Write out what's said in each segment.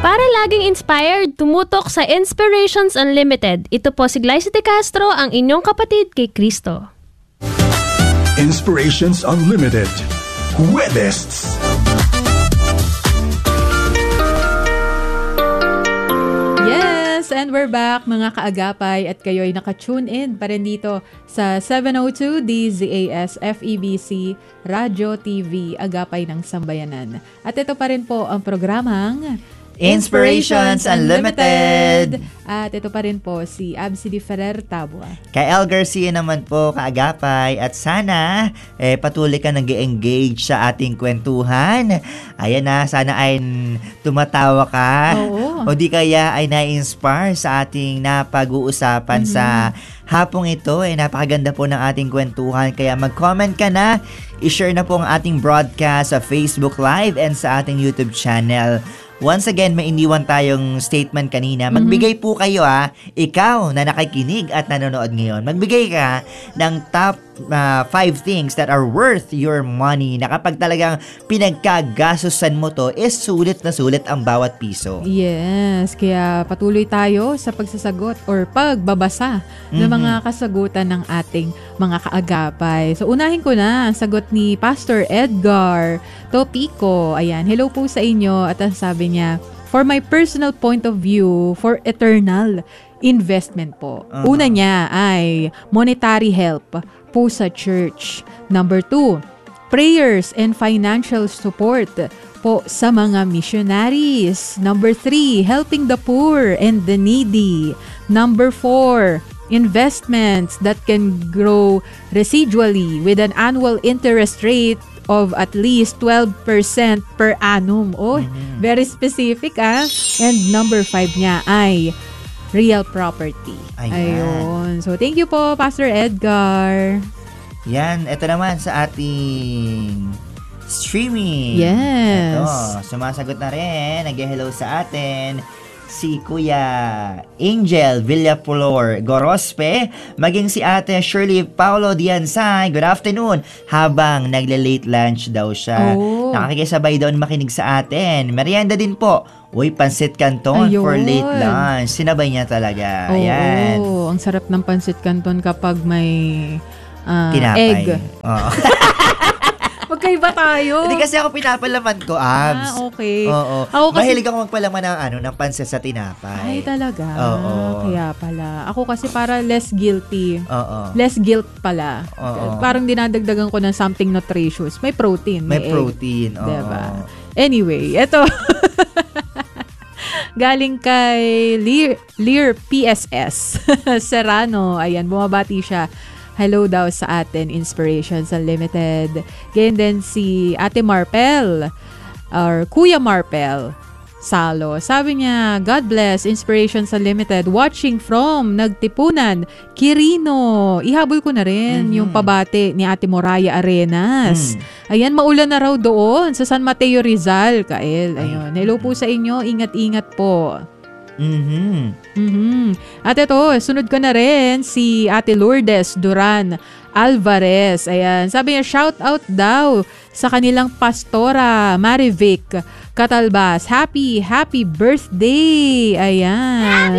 Para laging inspired, tumutok sa Inspirations Unlimited. Ito po si Glyce De Castro, ang inyong kapatid kay Kristo. Inspirations Unlimited. Huwebes. Yes, and we're back mga kaagapay at kayo'y naka-tune in pa rin dito sa 702 DZAS FEBC Radio TV Agapay ng Sambayanan. At ito pa rin po ang programang Inspirations Unlimited. At ito pa rin po si Absidy Ferrer Tabua. Kay El Garcia naman po, kaagapay. At sana patuloy ka nag-engage sa ating kwentuhan. Ayan na, sana ay tumatawa ka. Oo. O di kaya ay na-inspire sa ating napag-uusapan sa hapong ito. Napakaganda po ng ating kwentuhan. Kaya mag-comment ka na. I-share na po ang ating broadcast sa Facebook Live and sa ating YouTube channel. Once again, may iniwan tayong statement kanina. Magbigay po kayo ikaw na nakikinig at nanonood ngayon. Magbigay ka ng top 5 things that are worth your money na kapag talagang pinagkagastusan mo to, is sulit na sulit ang bawat piso. Yes, kaya patuloy tayo sa pagsasagot or pagbabasa ng mga kasagutan ng ating mga kaagapay. So, unahin ko na ang sagot ni Pastor Edgar Topico. Ayan, hello po sa inyo. At ang sabi niya, for my personal point of view, for eternal investment po. Una niya ay monetary help po sa church. Number 2, prayers and financial support po sa mga missionaries. Number 3, helping the poor and the needy. Number 4, investments that can grow residually with an annual interest rate of at least 12% per annum. Oh, very specific And number 5 niya ay real property. Ayun. So, thank you po, Pastor Edgar. Yan, ito naman sa ating streaming. Yes. Ito, sumasagot na rin. Nag-hello sa atin si Kuya Angel Villapolor Gorospe, maging si Ate Shirley Paulo Diansay. Good afternoon. Habang nagle-late lunch daw siya. Nakakisabay daw makinig sa atin. Merienda din po. Uy, pansit canton for late lunch. Sinabay niya talaga. Ayan. Ang sarap ng pansit canton kapag may tinapay. Egg. Magkaiba tayo. Hindi kasi ako pinapalaman ko, Abs. Okay. Oo. Mahilig ako magpalaman ng pansit sa tinapay. Ay, talaga? Oo. Kaya pala. Ako kasi para less guilty. Oo. Less guilt pala. Oo. Parang dinadagdagan ko ng something nutritious. May protein. May egg. protein. Oo. Diba? Anyway, eto. Galing kay Lear PSS Serrano. Ayan, bumabati siya. Hello daw sa atin, Inspirations Unlimited. Ganyan din si Ate Marpel, or Kuya Marpel Salo. Sabi niya, God bless, Inspirations Unlimited. Watching from Nagtipunan, Quirino. Ihabol ko na rin yung pabati ni Ate Moraya Arenas. Ayan, maulan na raw doon sa San Mateo Rizal, Kael. Ayun. Hello po sa inyo. Ingat-ingat po. At ito, sunod ko na rin si Ate Lourdes Duran Alvarez. Ayan, sabi niya, shout out daw sa kanilang pastora Marivic Catalbas. Happy birthday. Ayan.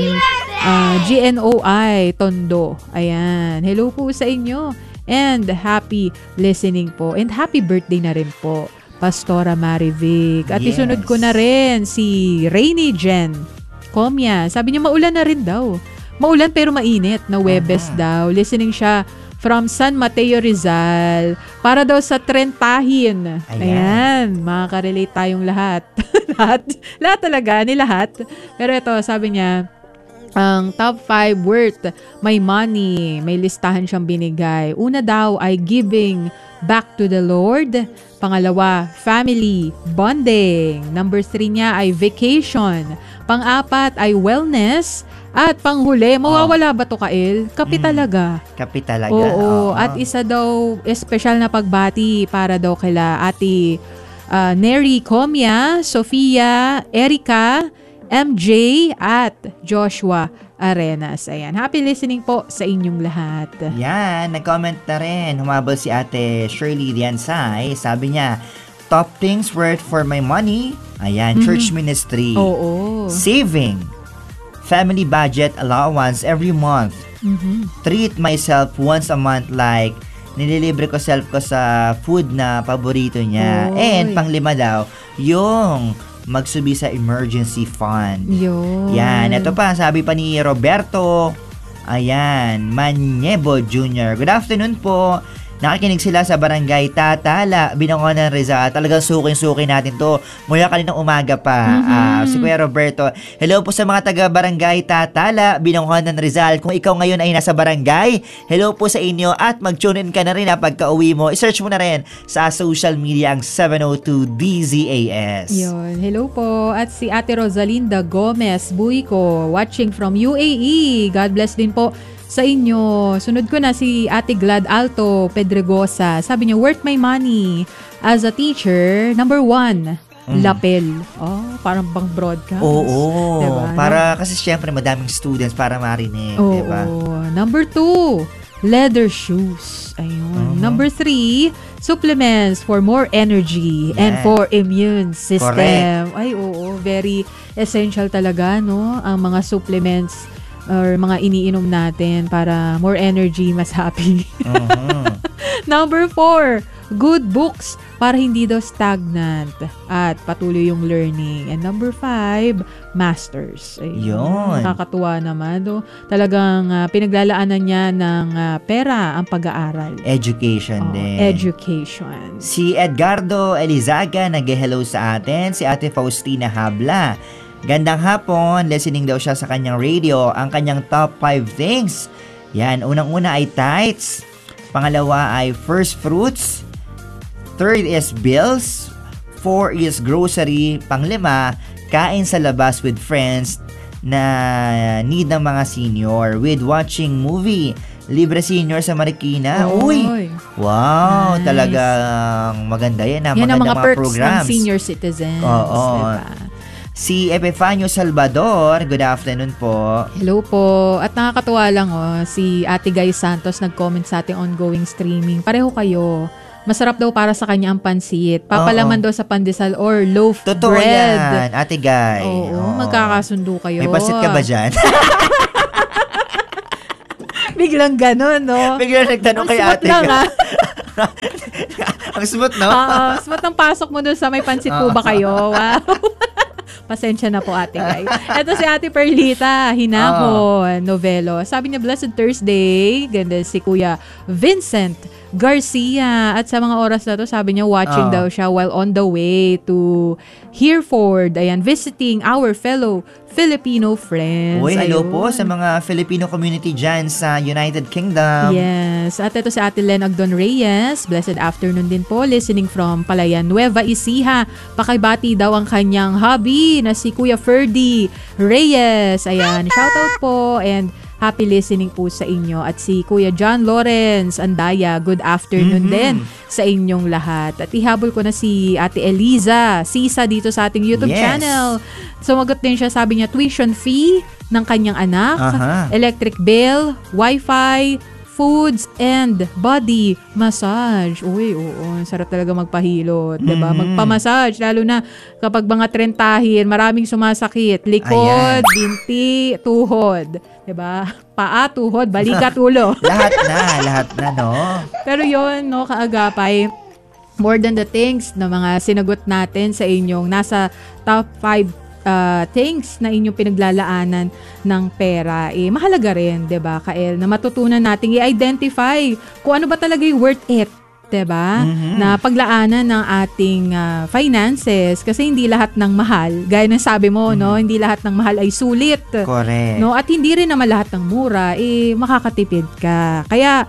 GNOI Tondo. Ayan. Hello po sa inyo. And happy listening po. And happy birthday na rin po, Pastora Marivic. At isunod ko na rin si Rainy Jen Comia. Sabi niya, maulan na rin daw. Maulan pero mainit na Huwebes daw. Listening siya from San Mateo Rizal. Para daw sa Trentahin. Ayan. Makaka-relate tayong lahat. lahat talaga, ni lahat. Pero ito, sabi niya, ang top 5 worth my money. May listahan siyang binigay. Una daw ay giving back to the Lord. Pangalawa, family bonding. Number 3 niya ay vacation. Pang-apat ay wellness. At panghuli, mawawala ba to, Kael? Kape talaga. Kape talaga. Oo. At isa daw, espesyal na pagbati para daw kila Ate Neri Comia, Sofia, Erica, MJ, at Joshua Arenas. Ayan. Happy listening po sa inyong lahat. Yan. Nag-comment na rin. Humabol si Ate Shirley Diansay. Sabi niya, Top things worth for my money. Ayan, church ministry. Oo. Saving. Family budget allowance every month. Treat myself once a month like nililibre ko self ko sa food na paborito niya. Oy. And panglima daw, yung magsubi sa emergency fund. Yun. Yan, ito pa, sabi pa ni Roberto, ayan, Manyebo Jr. Good afternoon po. Nakikinig sila sa Barangay Tatala, Binangonan, Rizal. Talagang suking-suki natin to. Mula kaninang umaga pa. Si Kuya Roberto. Hello po sa mga taga Barangay Tatala, Binangonan, Rizal. Kung ikaw ngayon ay nasa barangay, hello po sa inyo at mag-tune in ka na rin pagka uwi mo. I-search mo na rin sa social media ang 702 DZAS. Yun. Hello po. At si Ate Rosalinda Gomez Buico, watching from UAE. God bless din po sa inyo. Sunod ko na si Ate Glad Alto Pedregosa. Sabi niya, worth my money as a teacher. Number 1, lapel. Oh, parang bang broadcast. Oo. Diba? Para, kasi syempre madaming students para marinig. Oo. Diba? Number 2, leather shoes. Ayun. Number 3, supplements for more energy and for immune system. Correct. Ay, oo. Very essential talaga, no? Ang mga supplements or mga iniinom natin para more energy, mas happy. Number 4, good books para hindi daw stagnant at patuloy yung learning. And number 5, masters. Yun. Nakakatuwa naman. No? Talagang pinaglalaanan niya ng pera ang pag-aaral. Education din. Education. Si Edgardo Elizaga nag-hello sa atin. Si Ate Faustina Habla. Gandang hapon, listening daw siya sa kanyang radio. Ang kanyang top 5 things. Yan, unang-una ay tithes. Pangalawa ay first fruits. Third is bills. 4 is grocery. Panglima, kain sa labas with friends na need ng mga senior with watching movie. Libre senior sa Marikina. Oy. Uy! Wow! Nice. Talagang maganda yan. Yan ang mga perks programs ng senior citizens. Oo. Diba? Si Epifanio Salvador, good afternoon po. Hello po. At nakakatuwa lang si Ate Guy Santos nag-comment sa ating ongoing streaming. Pareho kayo. Masarap daw para sa kanya ang pansit. Papalaman daw sa pandesal or loaf Totoo bread. yan, Ate Guy. Oo, magkakasundo kayo. May pansit ka ba dyan? Biglang ganun, no? Biglang nagtanong Ang kay smooth Ate lang, Guy. Ang smooth, no? Smooth ang pasok mo doon sa may pansit po ba kayo? Wow. Pasensya na po, Ate Guy. Ito si Ate Perlita Hinahon Novelo. Sabi niya, Blessed Thursday. Ganda si Kuya Vincent Garcia. At sa mga oras na to, sabi niya, watching daw siya while on the way to Hereford. Ayan, visiting our fellow Filipino friends. Uy, hello Ayun. po sa mga Filipino community dyan sa United Kingdom. Yes. At ito si Ate Len Agdon Reyes. Blessed afternoon din po. Listening from Palayan, Nueva Ecija. Pakibati daw ang kanyang hubby na si Kuya Ferdy Reyes. Ayan. Shoutout po and happy listening po sa inyo. At si Kuya John Lawrence Andaya, good afternoon din sa inyong lahat. At ihabol ko na si Ate Eliza Sisa dito sa ating YouTube channel. Sumagot din siya, sabi niya, tuition fee ng kanyang anak, electric bill, wifi, foods, and body massage. Uy, oo. Sarap talaga magpahilot. Diba? Magpamassage. Lalo na kapag mga trentahin, maraming sumasakit. Likod, binti, tuhod. Diba? Paa, tuhod, balikat, ulo. Lahat na, no? Pero yun, no, kaagapay, more than the things na mga sinagot natin sa inyong nasa top 5 things na inyong pinaglalaanan ng pera, mahalaga rin, 'di ba, Kael, na matutunan nating i-identify kung ano ba talaga yung worth it, 'di ba? Na paglaanan ng ating finances, kasi hindi lahat ng mahal, gaya ng sabi mo, no, hindi lahat ng mahal ay sulit. Correct. No, at hindi rin naman lahat ng mura makakatipid ka. Kaya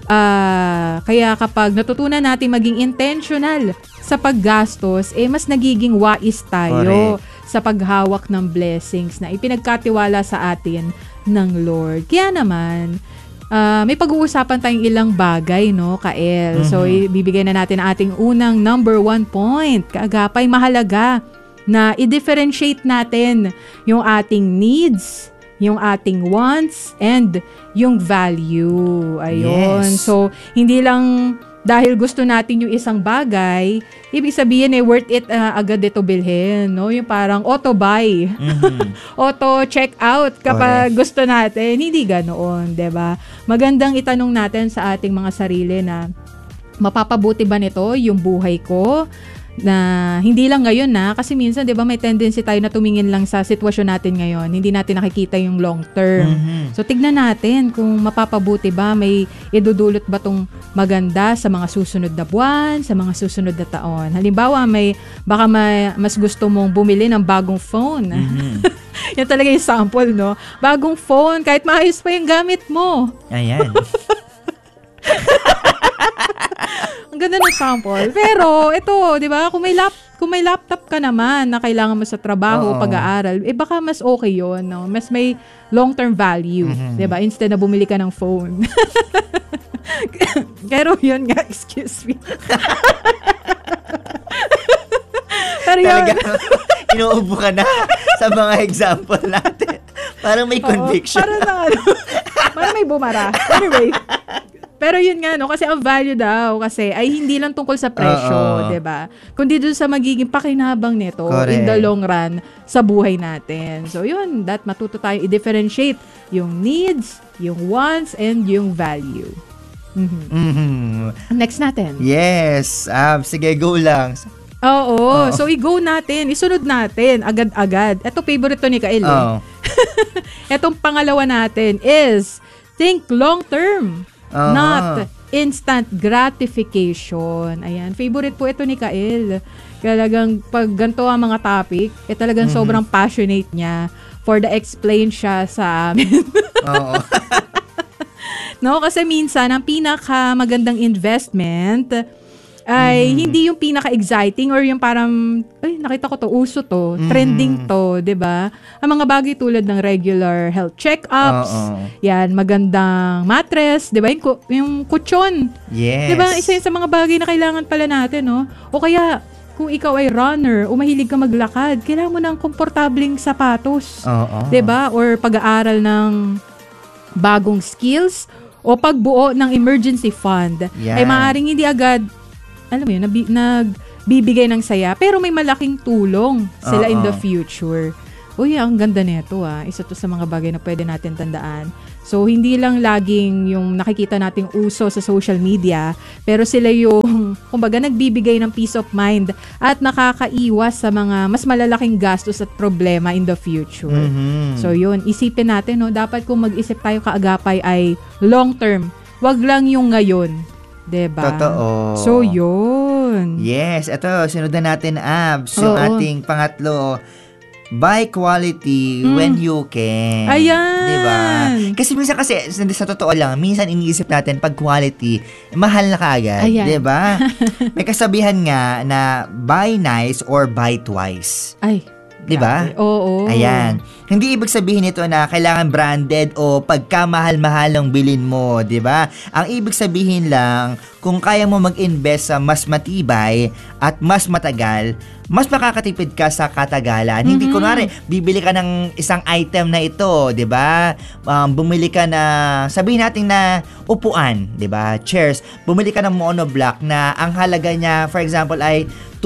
kapag natutunan natin maging intentional sa paggastos, mas nagiging wais tayo. Correct. Sa paghawak ng blessings na ipinagkatiwala sa atin ng Lord. Kaya naman, may pag-uusapan tayong ilang bagay, no, Kael? So, ibibigay na natin ang ating unang number 1 point. Kaagapay, mahalaga na i-differentiate natin yung ating needs, yung ating wants, and yung value. Ayun. Yes. So, hindi lang dahil gusto natin yung isang bagay, ibig sabihin worth it agad ito bilhin, no? Yung parang auto-buy. Auto-check out kapag gusto natin. Hindi ganoon, 'di ba? Magandang itanong natin sa ating mga sarili na mapapabuti ba nito yung buhay ko? Na hindi lang ngayon kasi minsan 'di ba may tendency tayo na tumingin lang sa sitwasyon natin ngayon, hindi natin nakikita yung long term. So tignan natin kung mapapabuti ba, may idudulot ba tong maganda sa mga susunod na buwan, sa mga susunod na taon. Halimbawa baka mas gusto mong bumili ng bagong phone. Yan talaga yung sample, no? Bagong phone, kahit maayos pa yung gamit mo. Ayan. Ang ganda ng sample. Pero, ito, di ba, kung may laptop ka naman na kailangan mo sa trabaho o pag-aaral, baka mas okay yun, no? Mas may long-term value, di ba? Instead na bumili ka ng phone. Pero yun nga, excuse me. Pero yun. Talaga, inuubo ka na sa mga example natin. Parang may conviction. Parang may bumara. Anyway, pero yun nga, no, kasi ang value daw kasi ay hindi lang tungkol sa presyo, 'di ba? Kundi doon sa magiging pakinabang nito in the long run sa buhay natin. So yun, matuto tayo i-differentiate yung needs, yung wants, and yung value. Next natin. Yes. Sige, go lang. Oo. So i-go natin, isunod natin agad-agad. Ito favorite to ni Kael. Etong pangalawa natin is think long term. Not instant gratification. Ayan, favorite po ito ni Kael. Talagang pag ganito ang mga topic, talagang sobrang passionate niya for the explain siya sa amin. No, kasi minsan ang pinaka magandang investment ay hindi yung pinaka-exciting or yung parang, nakita ko to, uso to, trending to, 'di ba? Ang mga bagay tulad ng regular health check-ups, yan, magandang mattress, 'di ba? Yung kutsyon. Yes. 'Di ba? Isa yun sa mga bagay na kailangan pala natin, no? O kaya, kung ikaw ay runner o mahilig ka maglakad, kailangan mo ng komportabling sapatos. 'Di ba? Or pag-aaral ng bagong skills o pagbuo ng emergency fund. Ay maaaring hindi agad alam mo yun, nagbibigay ng saya, pero may malaking tulong sila in the future. Uy, ang ganda nito Isa to sa mga bagay na pwede natin tandaan. So, hindi lang laging yung nakikita nating uso sa social media, pero sila yung, kumbaga, nagbibigay ng peace of mind at nakakaiwas sa mga mas malalaking gastos at problema in the future. So, yun, isipin natin, no, dapat kung mag-isip tayo kaagapay ay long term. Wag lang yung ngayon. Diba? Totoo. So, yun. Yes. Ito, sinundan natin, Abs. Yung ating pangatlo, buy quality when you can. Ayan. Diba? Kasi minsan sa totoo lang, minsan iniisip natin, pag quality, mahal na kaagad. Ayan. Diba? May kasabihan nga na buy nice or buy twice. Ay. Diba? Oo. Ayan. Hindi ibig sabihin nito na kailangan branded o pagkamahal-mahal ang bilin mo, 'di ba? Ang ibig sabihin lang, kung kaya mo mag-invest sa mas matibay at mas matagal, mas makakatipid ka sa katagalan. Hindi kunwari bibili ka ng isang item na ito, 'di ba? Bumili ka na, sabihin natin na upuan, 'di ba? Chairs. Bumili ka ng monoblock na ang halaga niya, for example, ay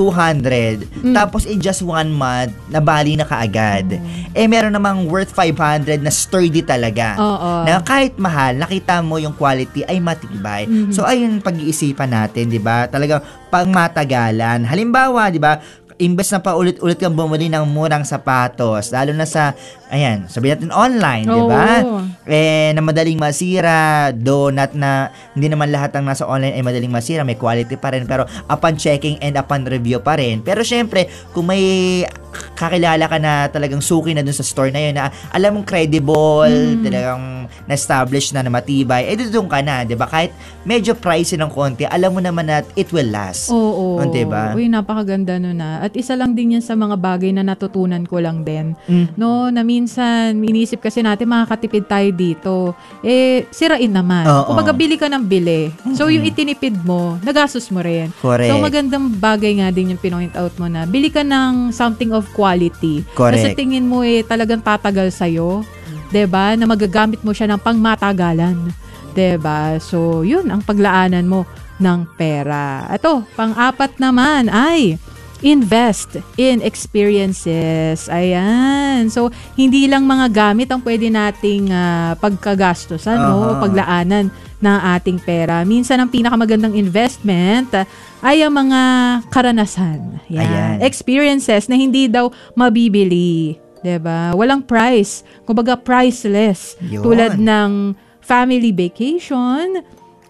200. Tapos in just 1 month, nabali na kaagad. Meron namang worth 500 na sturdy talaga. Na kahit mahal, nakita mo yung quality ay matibay. So ayun pag-iisipan natin, 'di ba? Talagang pangmatagalan. Halimbawa, 'di ba? Imbes na paulit-ulit kang bumili ng murang sapatos, lalo na sa, ayan, sabihin natin online, di ba? Na madaling masira, hindi naman lahat ng nasa online ay madaling masira, may quality pa rin, pero upon checking and upon review pa rin. Pero syempre, kung may kakilala ka na talagang suki na dun sa store na yun, na alam mong credible, talagang na-establish na matibay, doon ka na, di ba? Kahit medyo pricey ng konti, alam mo naman na it will last. Oo. Di ba? Uy, napakaganda nun At isa lang din yan sa mga bagay na natutunan ko lang din. No, na minsan, inisip kasi natin makakatipid tayo dito. Sirain naman. Kumbaga, bili ka ng bili. So, yung itinipid mo, nagastos mo rin. Correct. So, magandang bagay nga din yung pinoint out mo na bili ka ng something of quality. Correct. Kasi tingin mo talagang tatagal sa'yo. 'Di ba? Na magagamit mo siya ng pangmatagalan. 'Di ba? So, yun ang paglaanan mo. ng pera. Ito, pang-apat naman ay invest in experiences. Ayan. So, hindi lang mga gamit ang pwede nating pagkagastosan, no? Paglaanan ng ating pera. Minsan, ang pinakamagandang investment ay ang mga karanasan. Yan. Experiences na hindi daw mabibili. Diba? Walang price. Kumbaga, priceless. Yun. Tulad ng family vacation,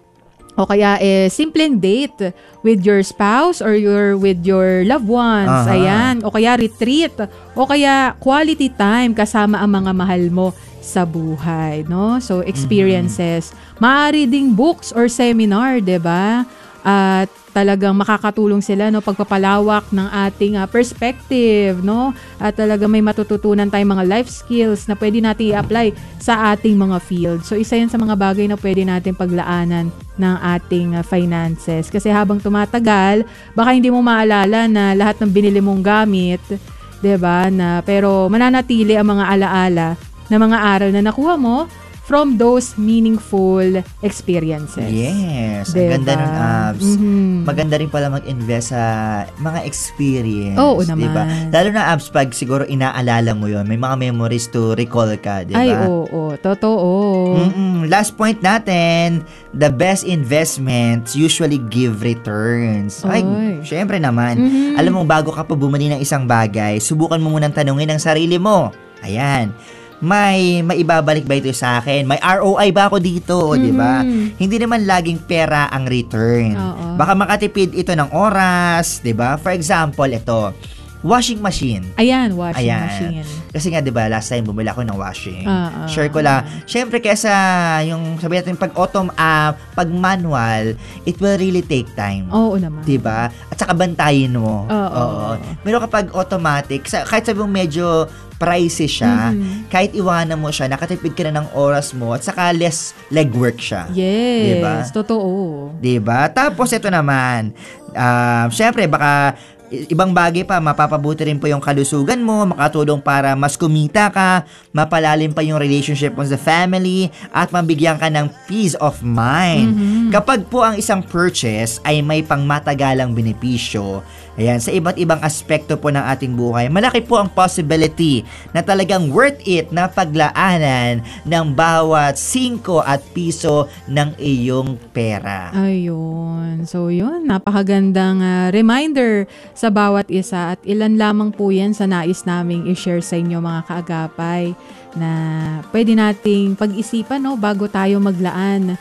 o kaya simpleng date with your spouse or with your loved ones. Ayan. O kaya retreat. O kaya quality time kasama ang mga mahal mo sa buhay. No? So, experiences. Maaari ding books or seminar, diba? At talagang makakatulong sila, no, pagpapalawak ng ating perspective, no? At talagang may matututunan tayong mga life skills na pwede natin i-apply sa ating mga field. So, isa yan sa mga bagay na pwede natin paglaanan ng ating finances. Kasi habang tumatagal, baka hindi mo maalala na lahat ng binili mong gamit, 'di ba? Pero mananatili ang mga alaala na mga aral na nakuha mo from those meaningful experiences. Yes. Diba? Ang ganda nun, Abs. Maganda rin pala mag-invest sa mga experience. Oo naman. Diba? Lalo na, Abs, pag siguro inaalala mo yon, may mga memories to recall ka, diba? Ay, oo. Totoo. Last point natin, the best investments usually give returns. Ay, syempre naman. Alam mo, bago ka pa bumili ng isang bagay, subukan mo munang tanungin ang sarili mo. Ayan. May maibabalik ba ito sa akin? May ROI ba ako dito? Di ba? Hindi naman laging pera ang return. Baka makatipid ito ng oras. Di ba? For example, ito, washing machine. Ayan, washing machine. Kasi nga, di ba, last time bumili ako ng washing. Share ko lang. Syempre, kesa yung, sabi natin, pag manual, it will really take time. Oo naman. Di ba? At saka bantayin mo. Oo. Pero kapag automatic, kahit sabi mo medyo pricey siya, kahit iwanan mo siya, nakatipid ka na ng oras mo, at saka less legwork siya. Yes, diba? Totoo. Diba? Tapos ito naman, syempre baka ibang bagay pa, mapapabuti rin po yung kalusugan mo, makatulong para mas kumita ka, mapalalim pa yung relationship mo sa family, at mabigyan ka ng peace of mind. Kapag po ang isang purchase ay may pangmatagalang benepisyo, ayan, sa iba't ibang aspekto po ng ating buhay, malaki po ang possibility na talagang worth it na paglaanan ng bawat 5 at piso ng iyong pera. Ayun. So, yun. Napakagandang reminder sa bawat isa, at ilan lamang po yan sa nais naming i-share sa inyo, mga kaagapay, na pwede nating pag-isipan, no, bago tayo maglaan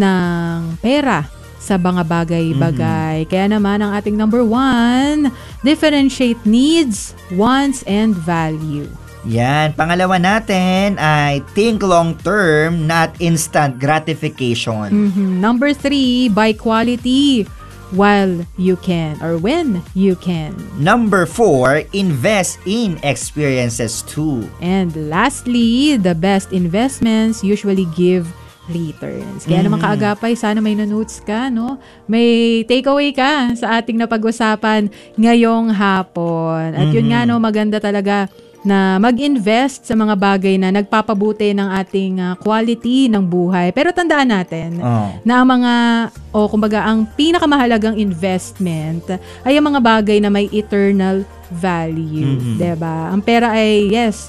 ng pera sa mga bagay-bagay. Kaya naman, ang ating number 1, differentiate needs, wants, and value. Yan. Pangalawa natin ay think long-term, not instant gratification. Number 3, buy quality while you can or when you can. Number 4, invest in experiences too. And lastly, the best investments usually give returns. Kaya naman, kaagapay, sana may notes ka, no? May takeaway ka sa ating napag-usapan ngayong hapon. At yun nga, no, maganda talaga na mag-invest sa mga bagay na nagpapabuti ng ating quality ng buhay. Pero tandaan natin na ang mga, kumbaga, ang pinakamahalagang investment ay ang mga bagay na may eternal value. Diba? Ang pera ay, yes,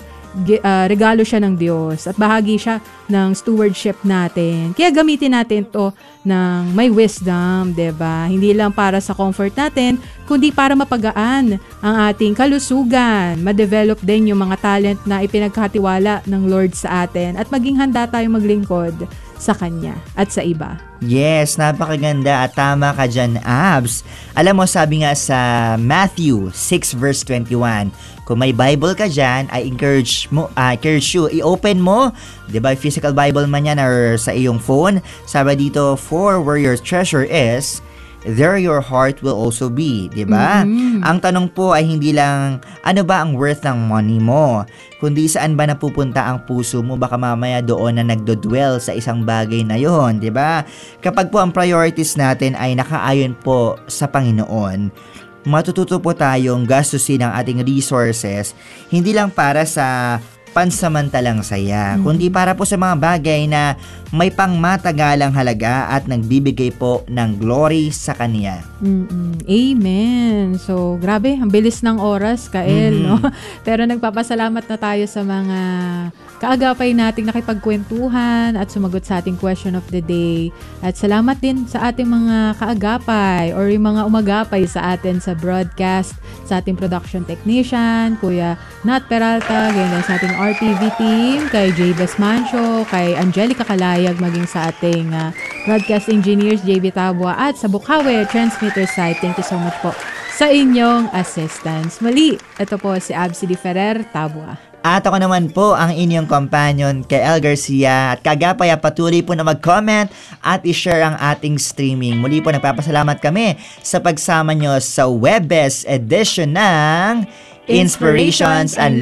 regalo siya ng Diyos at bahagi siya ng stewardship natin. Kaya gamitin natin to ng may wisdom, 'di ba? Hindi lang para sa comfort natin, kundi para mapagaan ang ating kalusugan, ma-develop din yung mga talent na ipinagkatiwala ng Lord sa atin, at maging handa tayong maglingkod sa Kanya at sa iba. Yes, napakaganda at tama ka dyan, Abs. Alam mo, sabi nga sa Matthew 6 verse 21, kung may Bible ka dyan, I encourage you, i-open mo, diba, physical Bible man yan or sa iyong phone. Sabi dito, for where your treasure is, there your heart will also be, diba? Ang tanong po ay hindi lang, ano ba ang worth ng money mo? Kundi saan ba napupunta ang puso mo? Baka mamaya doon na nagdodwell sa isang bagay na yon, diba? Kapag po ang priorities natin ay nakaayon po sa Panginoon, matututo po tayong gastusin ang ating resources, hindi lang para sa pansamantalang saya, kundi para po sa mga bagay na may pangmatagalang halaga at nagbibigay po ng glory sa Kanya. Amen. So, grabe, ang bilis ng oras, Kael, no? Pero nagpapasalamat na tayo sa mga kaagapay nating nakipagkwentuhan at sumagot sa ating question of the day. At salamat din sa ating mga kaagapay or yung mga umagapay sa atin sa broadcast, sa ating production technician, Kuya Nat Peralta, ganyan sa ating RTV team, kay Jay Basmancio, kay Angelica Kalayag, maging sa ating broadcast engineers, JB Tabua, at sa Bukawi Transmitter site. Thank you so much po sa inyong assistance. Mali, ito po si Absi Di Ferrer Tabua. At ako naman po ang inyong companion kay El Garcia at kagapay patuloy po na mag-comment at i-share ang ating streaming. Muli po nagpapasalamat kami sa pagsama nyo sa Webes edition ng Inspirations Unlimited.